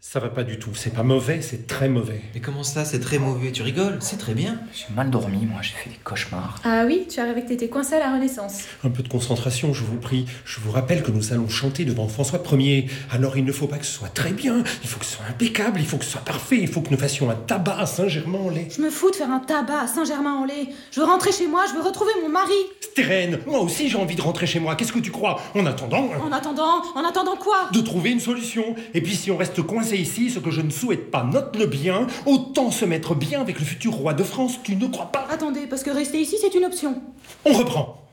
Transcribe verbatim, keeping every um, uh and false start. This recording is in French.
Ça va pas du tout, c'est pas mauvais, c'est très mauvais. Mais comment ça, c'est très mauvais? Tu rigoles? C'est très bien. J'ai mal dormi, moi, j'ai fait des cauchemars. Ah oui, tu arrives que t'étais coincé à la Renaissance. Un peu de concentration, je vous prie. Je vous rappelle que nous allons chanter devant François Ier. Alors il ne faut pas que ce soit très bien, il faut que ce soit impeccable, il faut que ce soit parfait, il faut que nous fassions un tabac à Saint-Germain-en-Laye. Je me fous de faire un tabac à Saint-Germain-en-Laye. Je veux rentrer chez moi, je veux retrouver mon mari. Stérène, moi aussi j'ai envie de rentrer chez moi, qu'est-ce que tu crois? En attendant... En attendant, en attendant quoi? De trouver une solution. Et puis si on reste coincé ici, ce que je ne souhaite pas, note-le bien, autant se mettre bien avec le futur roi de France, tu ne crois pas? Attendez, parce que rester ici, c'est une option. On reprend.